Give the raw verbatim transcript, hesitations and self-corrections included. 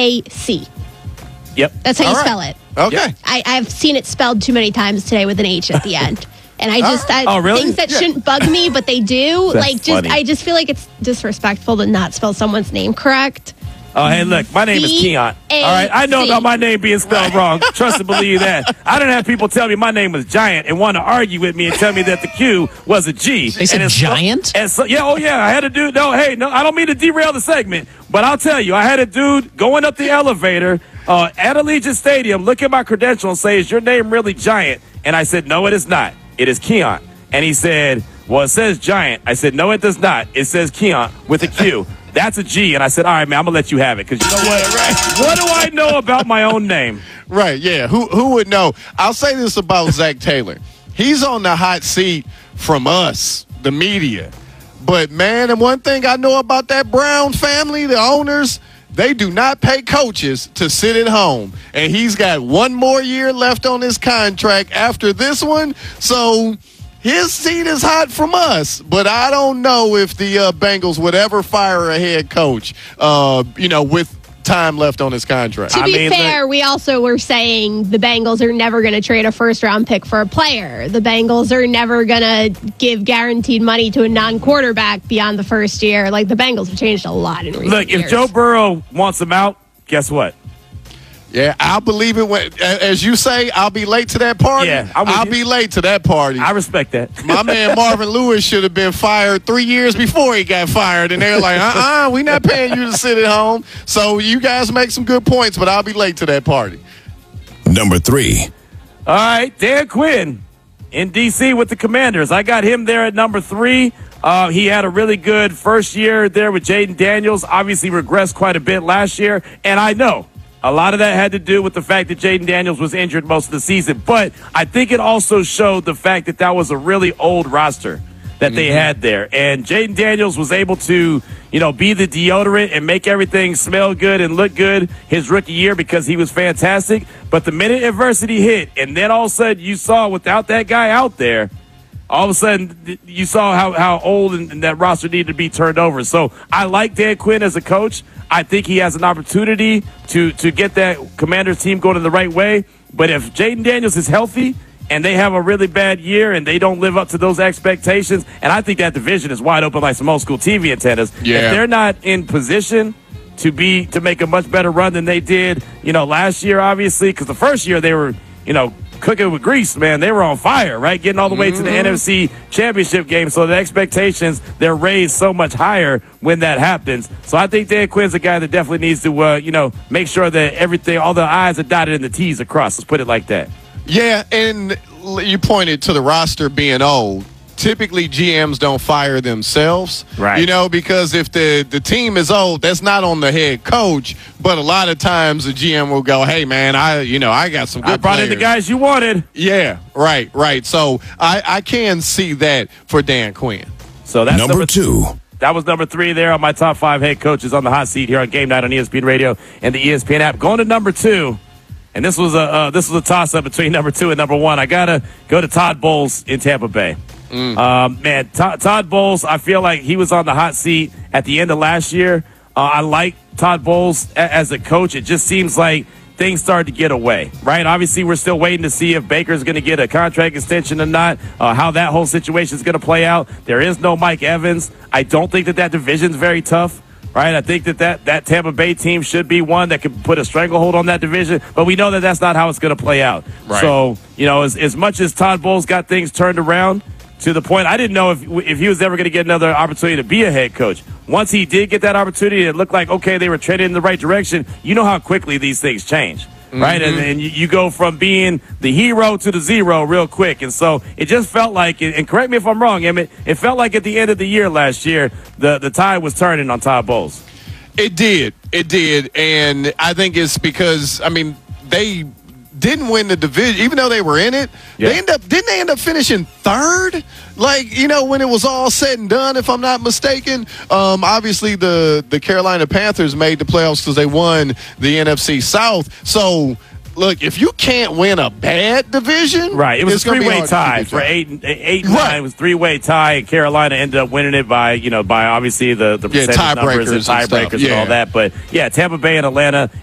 A C. Yep. That's how All you right. spell it. Okay. I, I've seen it spelled too many times today with an H at the end. And I just, I, Oh, really? things that Yeah. shouldn't bug me, but they do. That's like, just, funny. I just feel like it's disrespectful to not spell someone's name correct. Oh, hey, look, my name is Keon. B A C. All right, I know about my name being spelled wrong. Trust and believe that. I didn't have people tell me my name was Giant and want to argue with me and tell me that the Q was a G. They said And it's- Giant? And so, yeah, oh yeah, I had a dude. No, hey, no, I don't mean to derail the segment, but I'll tell you, I had a dude going up the elevator uh, at Allegiant Stadium, look at my credential and say, "Is your name really Giant?" And I said, "No, it is not. It is Keon." And he said, "Well, it says Giant." I said, "No, it does not. It says Keon with a Q." That's a G. And I said, "All right, man, I'm going to let you have it." Because you know what? Right. What do I know about my own name? Right, yeah. Who who would know? I'll say this about Zach Taylor. He's on the hot seat from us, the media. But, man, and one thing I know about that Brown family, the owners, they do not pay coaches to sit at home. And he's got one more year left on his contract after this one. So his seat is hot from us. But I don't know if the uh, Bengals would ever fire a head coach, uh, you know, with time left on his contract. To I be mean, fair, look- we also were saying the Bengals are never going to trade a first-round pick for a player. The Bengals are never going to give guaranteed money to a non-quarterback beyond the first year. Like, the Bengals have changed a lot in recent Look, years. if Joe Burrow wants him out, guess what? Yeah, I'll believe it when, as you say, I'll be late to that party. Yeah, I'm with I'll you. be late to that party. I respect that. My man Marvin Lewis should have been fired three years before he got fired. And they're like, uh-uh, we're not paying you to sit at home. So you guys make some good points, but I'll be late to that party. Number three. All right, Dan Quinn in D C with the Commanders. I got him there at number three. Uh, he had a really good first year there with Jaden Daniels. Obviously regressed quite a bit last year. And I know a lot of that had to do with the fact that Jaden Daniels was injured most of the season. But I think it also showed the fact that that was a really old roster that they had there. And Jaden Daniels was able to, you know, be the deodorant and make everything smell good and look good his rookie year because he was fantastic. But the minute adversity hit, and then all of a sudden you saw without that guy out there, all of a sudden you saw how, how old and, and that roster needed to be turned over. So I like Dan Quinn as a coach. I think he has an opportunity to, to get that Commanders team going in the right way. But if Jaden Daniels is healthy and they have a really bad year and they don't live up to those expectations, and I think that division is wide open like some old school T V antennas. Yeah. If they're not in position to be to make a much better run than they did, you know, last year, obviously, because the first year they were, you know, cooking with grease, man. They were on fire, right? Getting all the way to the N F C Championship game. So the expectations, they're raised so much higher when that happens. So I think Dan Quinn's a guy that definitely needs to, uh, you know, make sure that everything, all the I's are dotted and the T's are crossed. Let's put it like that. Yeah, and you pointed to the roster being old. Typically, G Ms don't fire themselves, Right. You know, because if the, the team is old, that's not on the head coach. But a lot of times, the G M will go, "Hey, man, I you know I got some good I brought players." in the guys you wanted. Yeah, right, right. So I, I can see that for Dan Quinn. So that's Number two. That was number three there on my top five head coaches on the hot seat here on Game Night on E S P N Radio and the E S P N app. Going to number two, and this was a uh, this was a toss up between number two and number one. I gotta go to Todd Bowles in Tampa Bay. Mm. Um, man, Todd, Todd Bowles, I feel like he was on the hot seat at the end of last year. Uh, I like Todd Bowles a- as a coach. It just seems like things started to get away, right? Obviously, we're still waiting to see if Baker's going to get a contract extension or not, uh, how that whole situation is going to play out. There is no Mike Evans. I don't think that that division's very tough, right? I think that that, that Tampa Bay team should be one that could put a stranglehold on that division, but we know that that's not how it's going to play out. Right. So, you know, as, as much as Todd Bowles got things turned around, to the point, I didn't know if if he was ever going to get another opportunity to be a head coach. Once he did get that opportunity, it looked like, okay, they were trending in the right direction. You know how quickly these things change, right? Mm-hmm. And, and you, you go from being the hero to the zero real quick. And so it just felt like, and correct me if I'm wrong, Emmett, it felt like at the end of the year last year, the, the tide was turning on Todd Bowles. It did. It did. And I think it's because, I mean, they didn't win the division, even though they were in it. Yeah. They end up didn't they end up finishing third? Like, you know, when it was all said and done, if I'm not mistaken. Um, obviously, the the Carolina Panthers made the playoffs because they won the N F C South. So, look, if you can't win a bad division, Right, it was it's a gonna be three-way hard to tie keep it for going. eight, and- eight and Right. nine. It was a three-way tie, and Carolina ended up winning it by, you know, by obviously the, the Yeah, percentage numbers tiebreakers and and stuff, tiebreakers and, yeah. all that. But, yeah, Tampa Bay and Atlanta,